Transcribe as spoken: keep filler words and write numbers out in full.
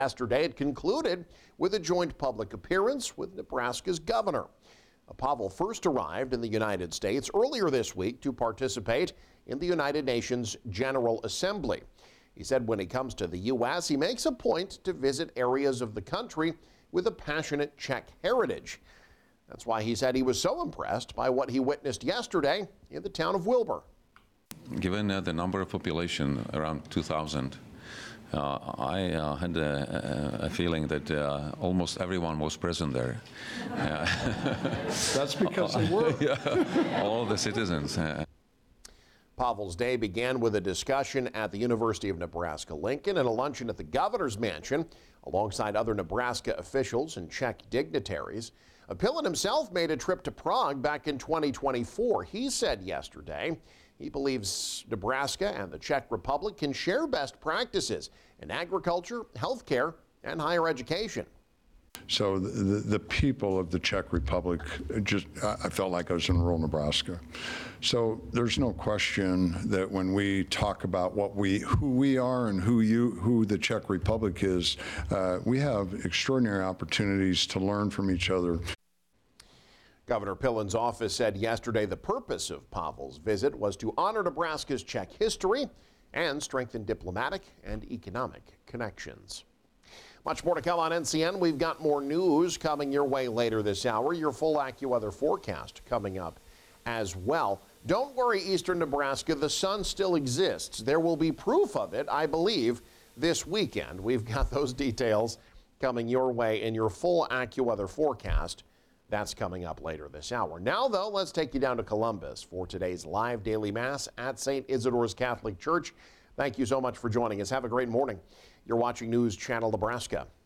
Yesterday, it concluded with a joint public appearance with Nebraska's governor. Pavel first arrived in the United States earlier this week to participate in the United Nations General Assembly. He said when he comes to the U S, he makes a point to visit areas of the country with a passionate Czech heritage. That's why he said he was so impressed by what he witnessed yesterday in the town of Wilbur. Given uh, the number of population, around two thousand, uh, I uh, had a, a feeling that uh, almost everyone was present there. Uh, That's because they were. Yeah, all the citizens. Uh, Pavel's day began with a discussion at the University of Nebraska-Lincoln and a luncheon at the governor's mansion alongside other Nebraska officials and Czech dignitaries. Pillen himself made a trip to Prague back in twenty twenty-four. He said yesterday he believes Nebraska and the Czech Republic can share best practices in agriculture, healthcare, and higher education. So the, the, the people of the Czech Republic, just I felt like I was in rural Nebraska. So there's no question that when we talk about what we, who we are and who you, who the Czech Republic is, uh, we have extraordinary opportunities to learn from each other. Governor Pillen's office said yesterday the purpose of Pavel's visit was to honor Nebraska's Czech history and strengthen diplomatic and economic connections. Much more to come on N C N. We've got more news coming your way later this hour. Your full AccuWeather forecast coming up as well. Don't worry, Eastern Nebraska, the sun still exists. There will be proof of it, I believe, this weekend. We've got those details coming your way in your full AccuWeather forecast. That's coming up later this hour. Now, though, let's take you down to Columbus for today's live daily mass at Saint Isidore's Catholic Church. Thank you so much for joining us. Have a great morning. You're watching News Channel Nebraska.